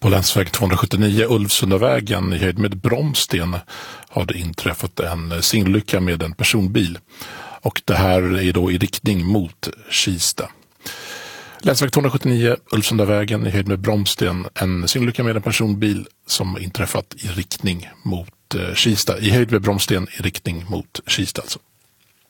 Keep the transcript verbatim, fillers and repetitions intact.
På länsväg tvåhundrasjuttionio Ulvsundavägen i höjd med Bromsten har det inträffat en singelolycka med en personbil. Och det här är då i riktning mot Kista. Länsväg tvåhundrasjuttionio Ulvsundavägen i höjd med Bromsten, en singelolycka med en personbil som inträffat i riktning mot Kista. I höjd med Bromsten i riktning mot Kista alltså.